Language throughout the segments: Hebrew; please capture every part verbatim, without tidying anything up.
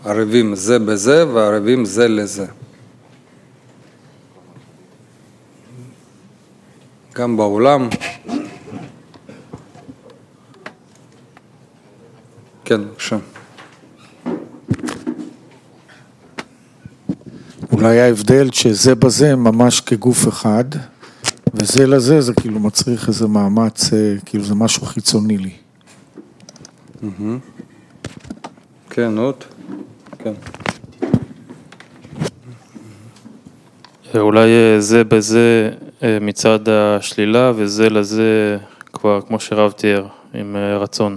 ערבים זה בזה וערבים זה לזה. גם בעולם. כן, בבקשה. אולי ההבדל שזה בזה ממש כגוף אחד, וזה לזה זה כאילו מצריך איזה מאמץ, כאילו זה משהו חיצוני לי. כן, עוד? כן. אולי זה בזה מצד השלילה, וזה לזה כבר כמו שרב תיאר, עם רצון.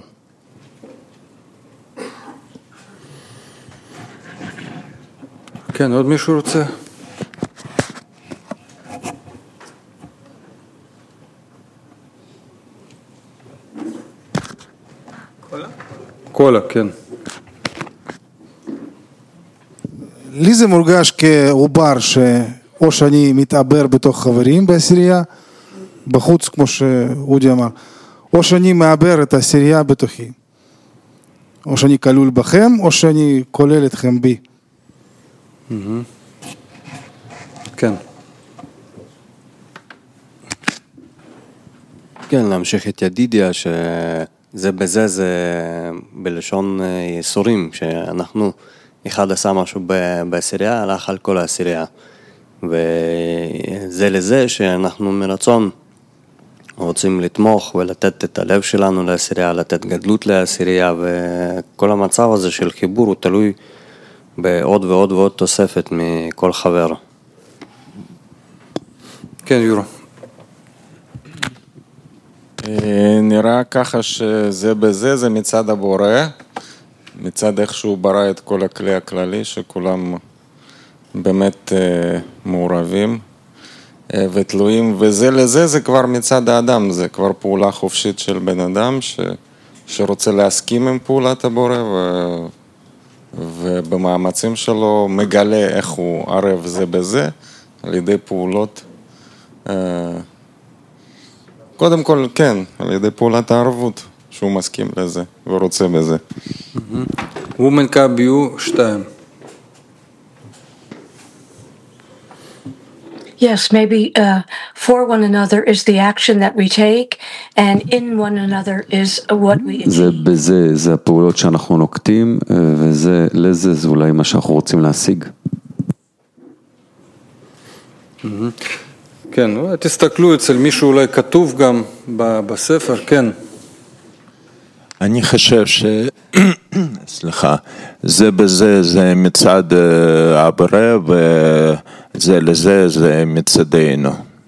כן, עוד מישהו רוצה? קולה? קולה, כן. לי זה מורגש כעובר שאו שאני מתעבר בתוך חברים בעשירייה, בחוץ כמו שאודי אמר, או שאני מעבר את העשירייה בתוכי. או שאני כלול בכם, או שאני כולל אתכם בי. כן. כן, להמשיך את ידידיה, שזה בזה, זה בלשון יסורים, שאנחנו, אחד עשה משהו בעשירייה, הלך על כל העשירייה. וזה לזה שאנחנו מרצון רוצים לתמוך ולתת את הלב שלנו לעשירייה, לתת גדלות לעשירייה, וכל המצב הזה של חיבור הוא תלוי בעוד ועוד ועוד תוספת מכל חבר. כן, יורו. נראה ככה שזה בזה, זה מצד הבורא, מצד איך שהוא ברא את כל הכלי הכללי, שכולם באמת מעורבים ותלויים, וזה לזה זה כבר מצד האדם, זה כבר פעולה חופשית של בן אדם ש... שרוצה להסכים עם פעולת הבורא ו... ובמאמצים שלו מגלה איך הוא ערב זה בזה, על ידי פעולות, קודם כל כן, על ידי פעולת הערבות, שהוא מסכים לזה ורוצה בזה. וומן קאביו שתיים. Yes, maybe uh, for one another is the action that we take, and in one another is what we achieve. זה בזה, זה הפעולות שאנחנו נוקטים, וזה לזה, זה אולי מה שאנחנו רוצים להשיג. כן, תסתכלו אצל מישהו אולי כתוב גם בספר, כן. אני חושב ש... סליחה, זה בזה, זה מצד הבורא, וזה לזה, זה מצדנו.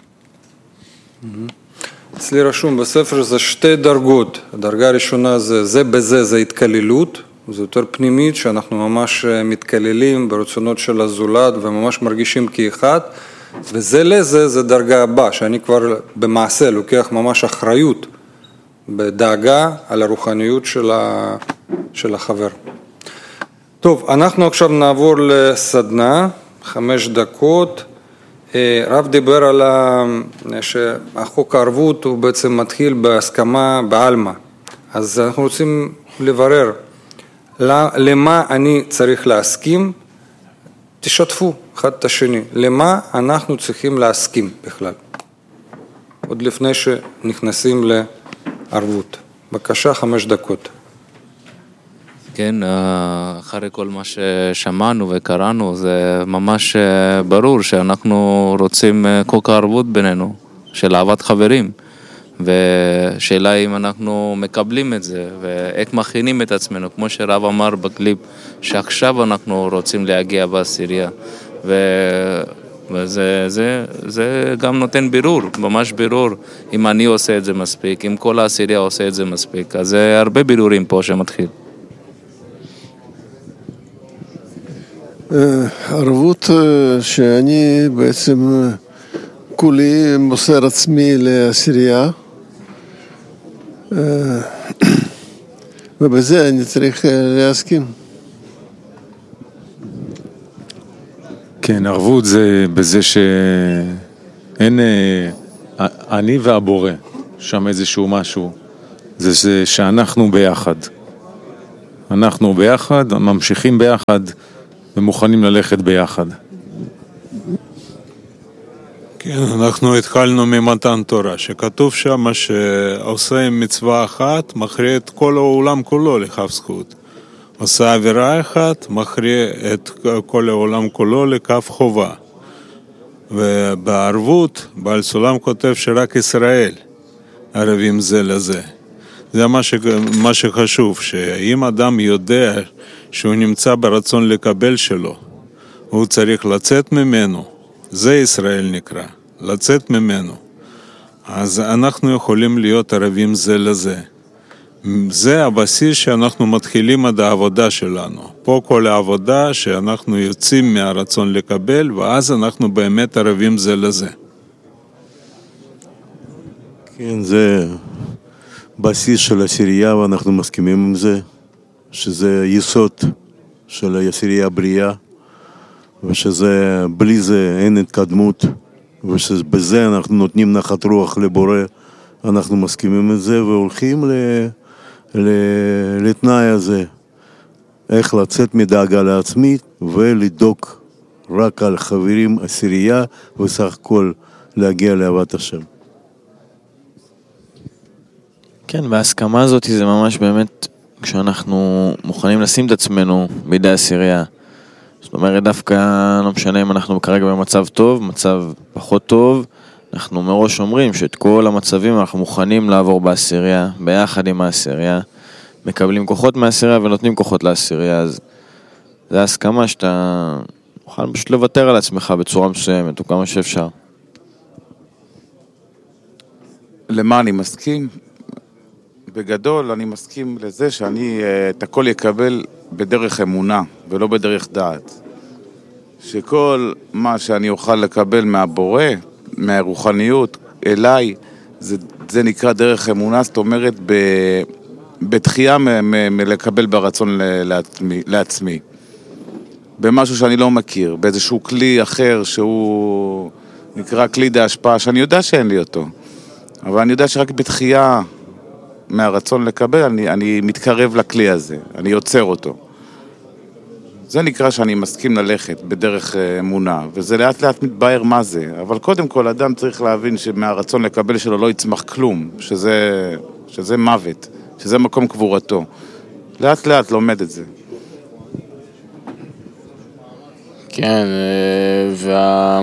אצלי רשום בספר זה שתי דרגות. הדרגה הראשונה זה זה בזה, זה התקללות, זה יותר פנימית, שאנחנו ממש מתקללים ברצונות של הזולת, וממש מרגישים כאחד, וזה לזה, זה דרגה הבאה, שאני כבר במעשה לוקח ממש אחריות, בדאגה על הרוחניות של, ה... של החבר. טוב, אנחנו עכשיו נעבור לסדנה, חמש דקות. רב דיבר על ה... שהחוק הערבות הוא בעצם מתחיל בהסכמה בעלמא. אז אנחנו רוצים לברר למה אני צריך להסכים, תשתפו אחד את השני, למה אנחנו צריכים להסכים בכלל, עוד לפני שנכנסים לערבות. בבקשה, חמש דקות. כן, אחרי כל מה ששמענו וקראנו, זה ממש ברור שאנחנו רוצים חוק הערבות בינינו, של אהבת חברים, ושאלה אם אנחנו מקבלים את זה, ואיך מכינים את עצמנו, כמו שרב אמר בקליפ, שעכשיו אנחנו רוצים להגיע בעשירייה, ו... וזה זה, זה גם נותן בירור, ממש בירור, אם אני עושה את זה מספיק, אם כל העשירייה עושה את זה מספיק, אז זה הרבה בירורים פה שמתחיל. ערבות שאני בעצם כולי מוסר עצמי לעשירייה, ובזה אני צריך להסכים. כן, ערבות זה בזה שאין, אני והבורא, שם איזשהו משהו, זה שאנחנו ביחד. אנחנו ביחד, ממשיכים ביחד ומוכנים ללכת ביחד. כן, אנחנו התחלנו ממתן תורה, שכתוב שם שעושה מצווה אחת, מכריע את כל העולם כולו לכף זכות. עושה עבירה אחת, מכריע את כל העולם כולו לכף חובה. ובערבות, בעל סולם כותב שרק ישראל ערבים זה לזה. זה מה, ש... מה שחשוב, שאם אדם יודע שהוא נמצא ברצון לקבל שלו, הוא צריך לצאת ממנו, זה ישראל נקרא, לצאת ממנו. אז אנחנו יכולים להיות ערבים זה לזה. זה הבסיס שאנחנו מתחילים עד העבודה שלנו. פה כל העבודה שאנחנו יוצאים מהרצון לקבל, ואז אנחנו באמת ערבים זה לזה. כן, זה בסיס של עשירייה, ואנחנו מסכימים עם זה, שזה יסוד של העשירייה הבריאה, ושזה, בלי זה אין התקדמות, ושבזה אנחנו נותנים נחת רוח לבורא, אנחנו מסכימים עם זה, והולכים ל... לתנאי הזה, איך לצאת מדאגה לעצמית ולדאוג רק על חברים עשירייה וסך הכל להגיע לאהבת השם. כן, וההסכמה הזאת זה ממש באמת כשאנחנו מוכנים לשים את עצמנו בידי עשירייה. זאת אומרת, דווקא לא משנה אם אנחנו כרגע במצב טוב, מצב פחות טוב, אנחנו מראש אומרים שאת כל המצבים אנחנו מוכנים לעבור בעשירייה, ביחד עם העשירייה, מקבלים כוחות מהעשירייה ונותנים כוחות לעשירייה, אז זה ההסכמה שאתה מוכן פשוט לוותר על עצמך בצורה מסוימת, או כמה שאפשר. למה אני מסכים? בגדול אני מסכים לזה שאני את הכל יקבל בדרך אמונה ולא בדרך דעת. שכל מה שאני אוכל לקבל מהבורא, מהרוחניות אליי, זה, זה נקרא דרך אמונה, זאת אומרת ב, בתחייה מלקבל ברצון לעצמי, לעצמי. במשהו שאני לא מכיר, באיזשהו כלי אחר שהוא נקרא כלי דה השפעה, שאני יודע שאין לי אותו. אבל אני יודע שרק בתחייה מהרצון לקבל, אני, אני מתקרב לכלי הזה, אני יוצר אותו. זה נקרא שאני מסכים ללכת בדרך אמונה, וזה לאט לאט מתבהר מה זה. אבל קודם כל, אדם צריך להבין שמהרצון לקבל שלו לא יצמח כלום, שזה, שזה מוות, שזה מקום קבורתו. לאט לאט לומד את זה. כן, וה...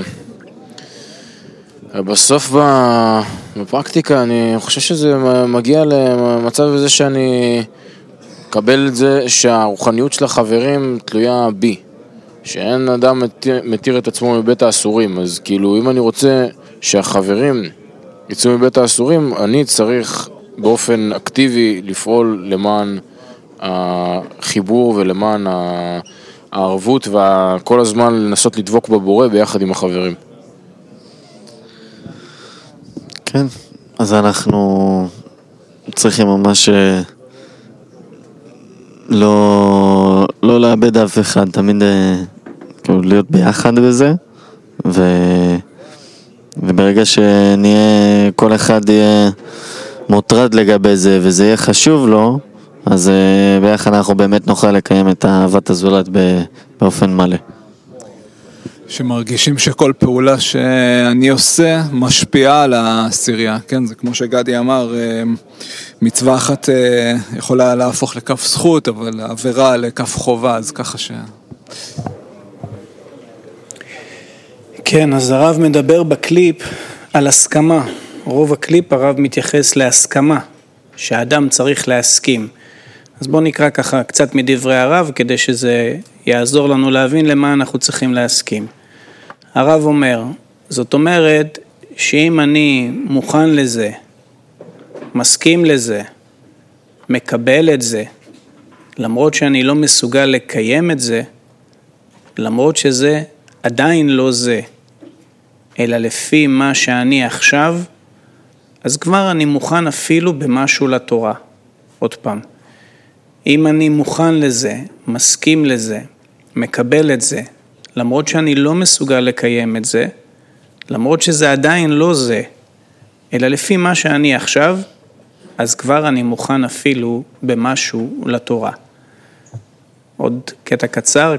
בסוף בפרקטיקה אני חושב שזה מגיע למצב הזה שאני מקבל את זה שהרוחניות של החברים תלויה בי, שאין אדם מתיר, מתיר את עצמו מבית האסורים. אז כאילו אם אני רוצה שהחברים יצאו מבית האסורים, אני צריך באופן אקטיבי לפעול למען החיבור ולמען הערבות, וכל הזמן לנסות לדבוק בבורא ביחד עם החברים. כן, אז אנחנו צריכים ממש לא, לא לאבד אף אחד, תמיד כאילו להיות ביחד בזה, ו, וברגע שנהיה, כל אחד יהיה מוטרד לגבי זה, וזה יהיה חשוב לו, אז ביחד אנחנו באמת נוכל לקיים את אהבת הזולת באופן מלא. שמרגישים שכל פעולה שאני עושה משפיעה על העשירייה, כן? זה כמו שגדי אמר, מצווה אחת יכולה להפוך לכף זכות, אבל עבירה לכף חובה, אז ככה ש... כן, אז הרב מדבר בקליפ על הסכמה. רוב הקליפ הרב מתייחס להסכמה, שהאדם צריך להסכים. אז בואו נקרא ככה קצת מדברי הרב, כדי שזה יעזור לנו להבין למה אנחנו צריכים להסכים. הרב אומר, זאת אומרת שאם אני מוכן לזה, מסכים לזה, מקבל את זה, למרות שאני לא מסוגל לקיים את זה, למרות שזה עדיין לא זה, אלא לפי מה שאני עכשיו, אז כבר אני מוכן אפילו במשהו לתורה. עוד פעם, אם אני מוכן לזה, מסכים לזה, מקבל את זה, למרות שאני לא מסוגל לקיים את זה, למרות שזה עדיין לא זה, אלא לפי מה שאני עכשיו, אז כבר אני מוכן אפילו במשהו לתורה. עוד קטע קצר,